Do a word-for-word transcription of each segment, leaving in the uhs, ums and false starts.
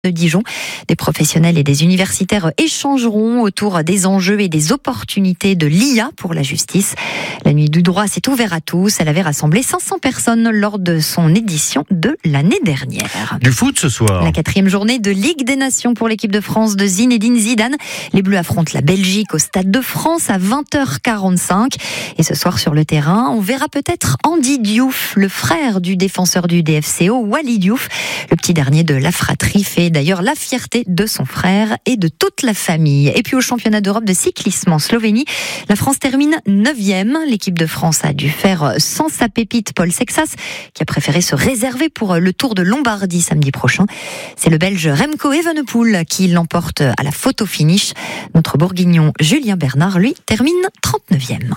de Dijon. Des professionnels et des universitaires échangeront autour des enjeux et des opportunités de l'I A pour la justice. La nuit du droit s'est ouverte à tous. Elle avait rassemblé cinq cents personnes lors de son édition de l'année dernière. Du foot ce soir. La quatrième journée de Ligue des Nations pour l'équipe de France de Zinedine Zidane. Les Bleus affrontent la Belgique au Stade de France à vingt heures quarante-cinq. Et ce soir sur le terrain, on verra peut-être Andy Diouf, le frère du défenseur du D F C O, Wally Diouf. Le petit dernier de la fratrie fait d'ailleurs la fierté de son frère et de toute la famille. Et puis au championnat d'Europe de cyclisme en Slovénie, la France termine neuvième. L'équipe de France a dû faire sans sa pépite Paul Sexas, qui a préféré se réserver pour le Tour de Lombardie samedi prochain. C'est le Belge Remco Evenepoel qui l'emporte à la photo finish. Notre bourguignon Julien Bernard, lui, termine trente-neuvième.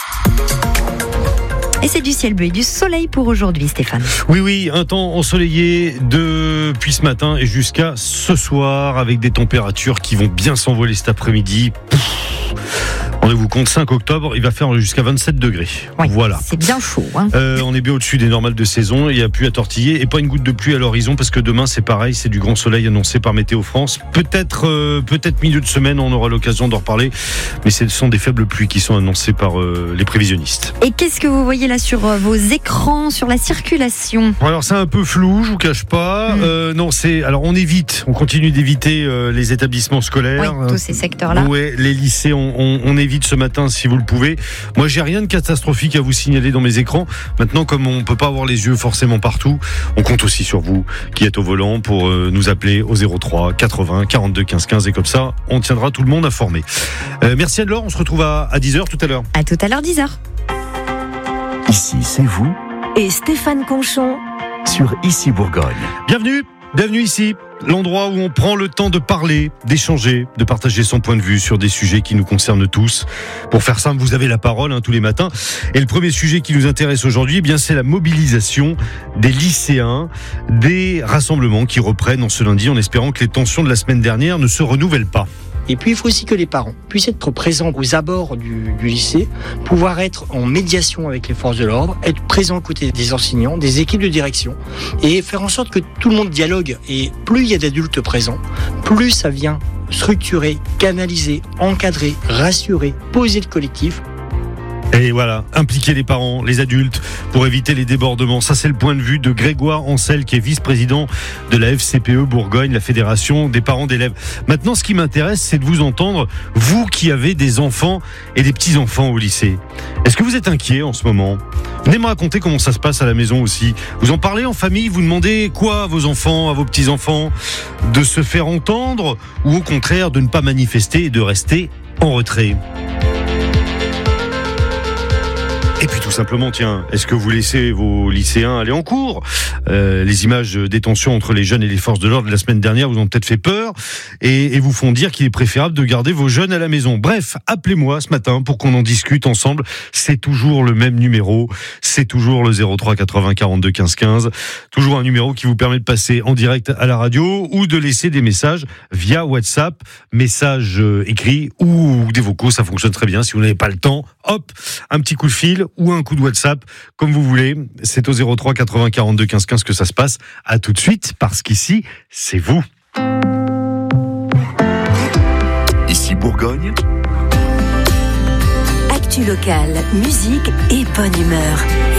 Et c'est du ciel bleu et du soleil pour aujourd'hui, Stéphane. Oui, oui, un temps ensoleillé depuis ce matin et jusqu'à ce soir, avec des températures qui vont bien s'envoler cet après-midi. Rendez-vous compte, cinq octobre, il va faire jusqu'à vingt-sept degrés. Oui, voilà. C'est bien chaud. Hein. Euh, on est bien au-dessus des normales de saison. Il n'y a plus à tortiller et pas une goutte de pluie à l'horizon parce que demain c'est pareil, c'est du grand soleil annoncé par Météo France. Peut-être, euh, peut-être milieu de semaine, on aura l'occasion d'en reparler. Mais ce sont des faibles pluies qui sont annoncées par euh, les prévisionnistes. Et qu'est-ce que vous voyez là sur vos écrans, sur la circulation ? Alors c'est un peu flou, je vous cache pas. Mmh. Euh, non, c'est alors on évite, on continue d'éviter euh, les établissements scolaires. Oui, tous ces secteurs-là. Ouais, les lycées, on, on, on évite ce matin si vous le pouvez. Moi, j'ai rien de catastrophique à vous signaler dans mes écrans. Maintenant, comme on peut pas avoir les yeux forcément partout, on compte aussi sur vous qui êtes au volant pour euh, nous appeler au zéro trois quatre-vingts quarante-deux quinze quinze et comme ça, on tiendra tout le monde informé. Euh, merci Anne-Laure, on se retrouve à, à dix heures tout à l'heure. À tout à l'heure, dix heures. Ici, c'est vous et Stéphane Conchon sur Ici Bourgogne. Bienvenue, bienvenue ici. L'endroit où on prend le temps de parler, d'échanger, de partager son point de vue sur des sujets qui nous concernent tous. Pour faire simple, vous avez la parole hein, tous les matins. Et le premier sujet qui nous intéresse aujourd'hui, eh bien, c'est la mobilisation des lycéens, des rassemblements qui reprennent en ce lundi en espérant que les tensions de la semaine dernière ne se renouvellent pas. Et puis il faut aussi que les parents puissent être présents aux abords du, du lycée, pouvoir être en médiation avec les forces de l'ordre, être présents aux côtés des enseignants, des équipes de direction et faire en sorte que tout le monde dialogue. Et plus il y a d'adultes présents, plus ça vient structurer, canaliser, encadrer, rassurer, poser le collectif. Et voilà, impliquer les parents, les adultes, pour éviter les débordements. Ça, c'est le point de vue de Grégoire Ancel, qui est vice-président de la F C P E Bourgogne, la Fédération des parents d'élèves. Maintenant, ce qui m'intéresse, c'est de vous entendre, vous qui avez des enfants et des petits-enfants au lycée. Est-ce que vous êtes inquiet en ce moment ? Venez me raconter comment ça se passe à la maison aussi. Vous en parlez en famille, vous demandez quoi à vos enfants, à vos petits-enfants ? De se faire entendre ou au contraire de ne pas manifester et de rester en retrait ? Et puis tout simplement, tiens, est-ce que vous laissez vos lycéens aller en cours ? euh, Les images des tensions entre les jeunes et les forces de l'ordre de la semaine dernière vous ont peut-être fait peur et, et vous font dire qu'il est préférable de garder vos jeunes à la maison. Bref, appelez-moi ce matin pour qu'on en discute ensemble. C'est toujours le même numéro, c'est toujours le zéro trois quatre-vingts quarante-deux quinze quinze. Toujours un numéro qui vous permet de passer en direct à la radio ou de laisser des messages via WhatsApp, messages écrits ou des vocaux, ça fonctionne très bien. Si vous n'avez pas le temps, hop, un petit coup de fil ou un coup de WhatsApp, comme vous voulez. C'est au zéro trois quatre-vingts quarante-deux quinze quinze que ça se passe. À tout de suite, parce qu'ici, c'est vous. Ici Bourgogne. Actu locale, musique et bonne humeur.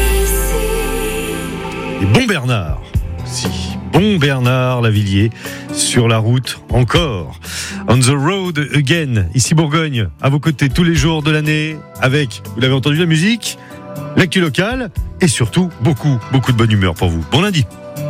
Et bon Bernard, si. Bon Bernard Lavillier, sur la route encore. On the road again, ici Bourgogne, à vos côtés tous les jours de l'année, avec, vous l'avez entendu, la musique, l'actu locale, et surtout beaucoup, beaucoup de bonne humeur pour vous. Bon lundi.